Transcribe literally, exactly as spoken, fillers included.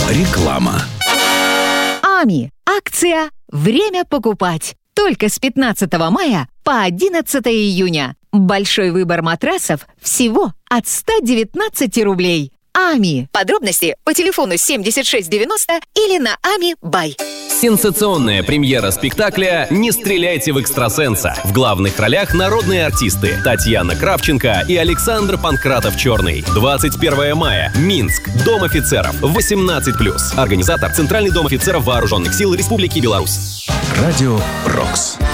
Реклама. АМИ. Акция «Время покупать». Только с пятнадцатого мая по одиннадцатое июня. Большой выбор матрасов всего от ста девятнадцати рублей. АМИ. Подробности по телефону семьдесят шесть девяносто или на ами бай. Сенсационная премьера спектакля «Не стреляйте в экстрасенса». В главных ролях народные артисты Татьяна Кравченко и Александр Панкратов-Черный. двадцать первое мая. Минск. Дом офицеров. восемнадцать плюс. Организатор — Центральный дом офицеров Вооруженных сил Республики Беларусь. Радио «Рокс».